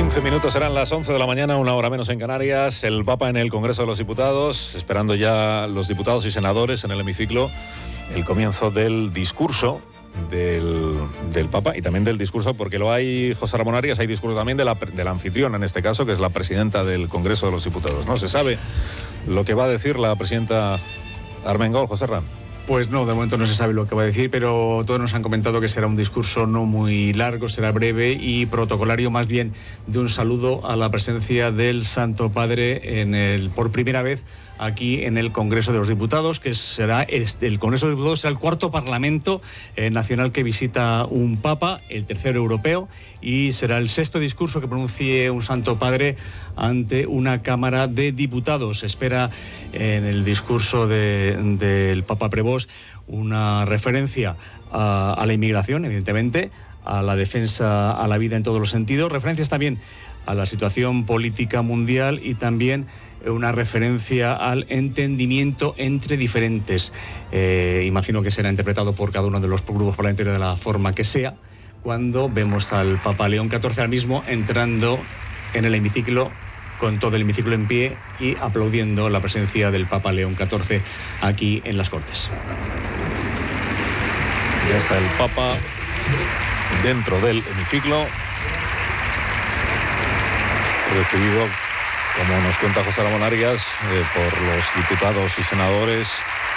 15 minutos serán las 11 de la mañana, una hora menos en Canarias. El Papa en el Congreso de los Diputados, esperando ya los diputados y senadores en el hemiciclo el comienzo del discurso del Papa y también del discurso, porque lo hay, José Ramón Arias, hay discurso también de la anfitriona en este caso, que es la presidenta del Congreso de los Diputados. ¿No se sabe lo que va a decir la presidenta Armengol, José Ramón? Pues no, de momento no se sabe lo que va a decir, pero todos nos han comentado que será un discurso no muy largo, será breve y protocolario, más bien de un saludo a la presencia del Santo Padre por primera vez aquí en el Congreso de los Diputados, que será el Congreso de los Diputados será el cuarto Parlamento nacional que visita un Papa, el tercero europeo, y será el sexto discurso que pronuncie un Santo Padre ante una Cámara de Diputados. Se espera en el discurso del Papa Prevost una referencia a la inmigración, evidentemente, a la defensa a la vida en todos los sentidos, referencias también a la situación política mundial y también una referencia al entendimiento entre diferentes. Imagino que será interpretado por cada uno de los grupos parlamentarios de la forma que sea, cuando vemos al Papa León XIV ahora mismo entrando en el hemiciclo, con todo el hemiciclo en pie y aplaudiendo la presencia del Papa León XIV aquí en las Cortes. Ya está el Papa dentro del hemiciclo, recibido, como nos cuenta José Ramón Arias, por los diputados y senadores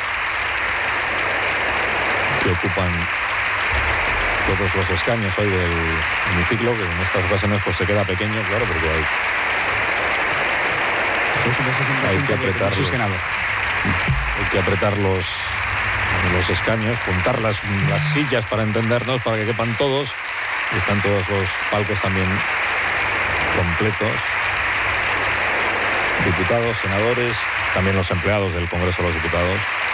que ocupan todos los escaños hoy del hemiciclo, que en estas ocasiones pues se queda pequeño, claro, porque hay que apretar los escaños, juntar las sillas para entendernos, para que quepan todos, y están todos los palcos también completos. Diputados, senadores, también los empleados del Congreso de los Diputados.